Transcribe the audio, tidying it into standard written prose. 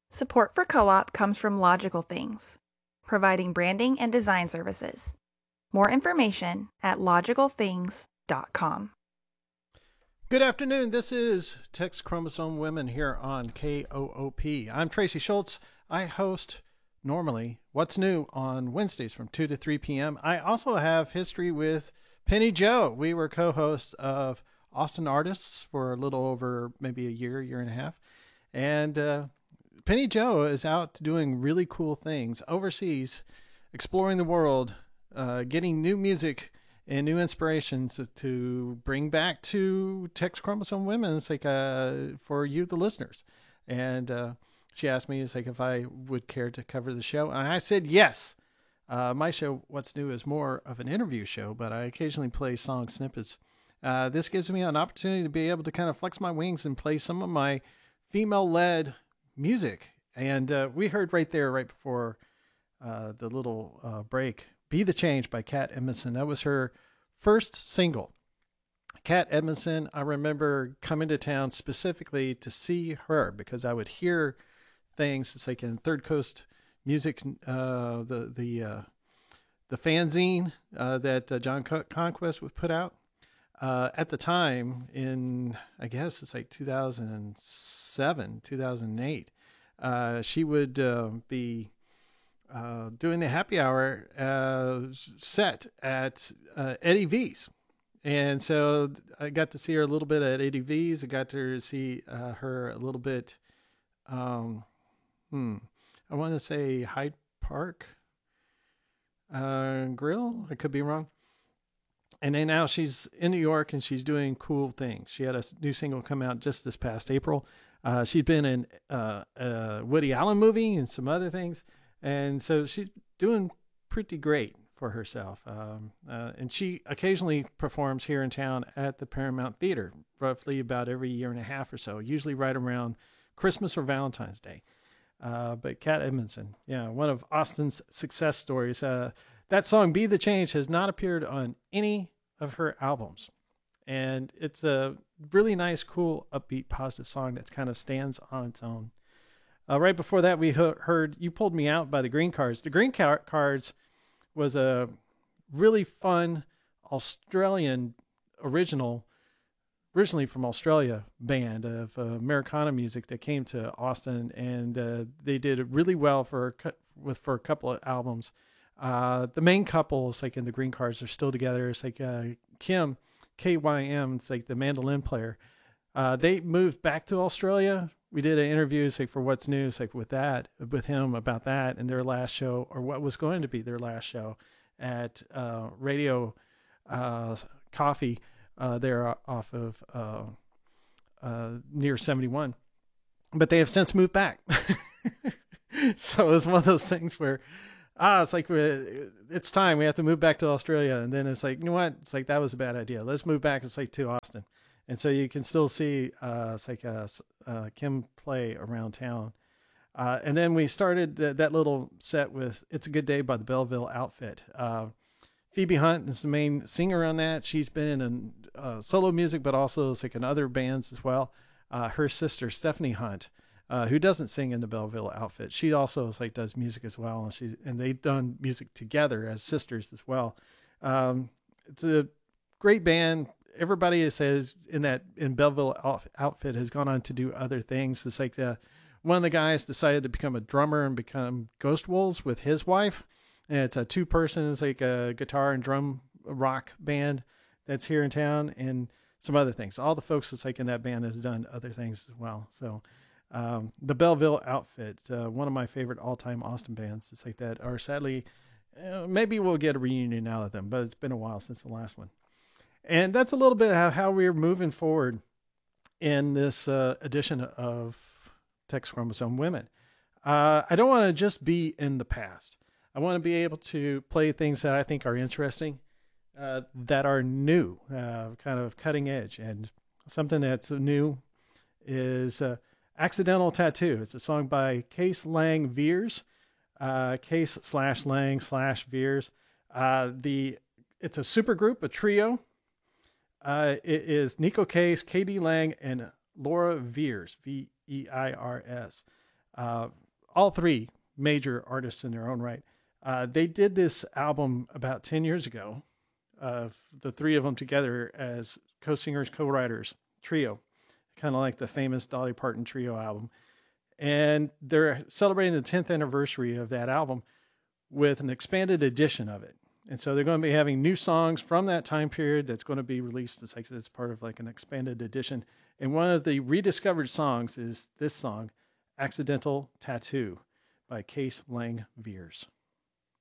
Support for Co-op comes from Logical Things, providing branding and design services. More information at logicalthings.com. Good afternoon. This is Tex Chromosome Women here on KOOP. I'm Tracy Schultz. I host normally What's New on Wednesdays from 2 to 3 p.m. I also have history with Penny Joe. We were co-hosts of Austin Artists for a little over maybe a year and a half. And Penny Joe is out doing really cool things overseas, exploring the world, getting new music and new inspirations to bring back to Tex Chromosome Women. It's like for you, the listeners. And she asked me, it's like, if I would care to cover the show. And I said, yes. My show, What's New, is more of an interview show, but I occasionally play song snippets. This gives me an opportunity to be able to kind of flex my wings and play some of my female-led music. And we heard right there, right before the little break, Be the Change by Kat Edmondson. That was her first single. Kat Edmondson, I remember coming to town specifically to see her because I would hear things. It's like in Third Coast Music, the fanzine that John Conquest would put out. At the time in, I guess it's like 2007, 2008, she would be doing the happy hour set at Eddie V's. And so I got to see her a little bit at Eddie V's. I got to see her a little bit, I want to say Hyde Park Grill. I could be wrong. And then now she's in New York and she's doing cool things. She had a new single come out just this past April. She'd been in a Woody Allen movie and some other things. And so she's doing pretty great for herself. And she occasionally performs here in town at the Paramount Theater, roughly about every year and a half or so, usually right around Christmas or Valentine's Day. But Kat Edmondson, yeah, one of Austin's success stories. That song, Be the Change, has not appeared on any of her albums. And it's a really nice, cool, upbeat, positive song that kind of stands on its own. Right before that, we heard You Pulled Me Out by the Green Cards. The Green Cards was a really fun Australian originally from Australia band of Americana music that came to Austin, and they did really well for a couple of albums. The main couple, it's like in the Green Cards, are still together. It's like Kim, KYM, it's like the mandolin player. They moved back to Australia. We did an interview, it's like for What's New, it's like with him about that and their last show, or what was going to be their last show at Radio Coffee there off of near 71. But they have since moved back. So it was one of those things where it's like, it's time. We have to move back to Australia. And then it's like, you know what? It's like, that was a bad idea. Let's move back. It's like to Austin. And so you can still see, it's like Kim play around town. And then we started that little set with It's a Good Day by the Belleville Outfit. Phoebe Hunt is the main singer on that. She's been in solo music, but also it's like in other bands as well. Her sister, Stephanie Hunt, who doesn't sing in the Belleville Outfit. She also is like does music as well, and they've done music together as sisters as well. It's a great band. Everybody says in Belleville Outfit has gone on to do other things. It's like one of the guys decided to become a drummer and become Ghost Wolves with his wife. And it's a 2-person, it's like a guitar and drum rock band that's here in town, and some other things. All the folks that's like in that band has done other things as well. So the Belleville Outfit, one of my favorite all-time Austin bands, it's like that, are sadly, maybe we'll get a reunion out of them, but it's been a while since the last one. And that's a little bit how we're moving forward in this edition of Tex Chromosome Women. I don't want to just be in the past. I want to be able to play things that I think are interesting, that are new, kind of cutting edge. And something that's new is Accidental Tattoo. It's a song by Case Lang Veers, Case/Lang/Veers. It's a super group, a trio. It is Nico Case, Katie Lang, and Laura Veers, Veirs. All three major artists in their own right. They did this album about 10 years ago, the three of them together as co-singers, co-writers, trio, kind of like the famous Dolly Parton trio album. And they're celebrating the 10th anniversary of that album with an expanded edition of it. And so they're going to be having new songs from that time period that's going to be released. It's part of like an expanded edition. And one of the rediscovered songs is this song, Accidental Tattoo by Case Lang Veers.